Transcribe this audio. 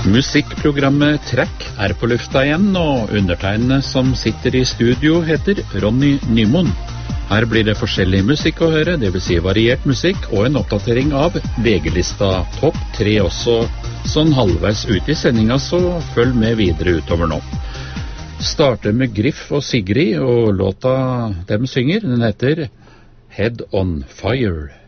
Musikkprogrammet Track på lufta igjen, og undertegnende som sitter i studio heter Ronny Nymoen. Her blir det forskjellig musikk å høre, det vil si variert musikk og en oppdatering av VG-lista Topp 3 også, sånn halvveis ut i sendinga, så følg med videre utover nå. Starter med Griff og Sigrid, og låta dem synger, den heter Head on Fire.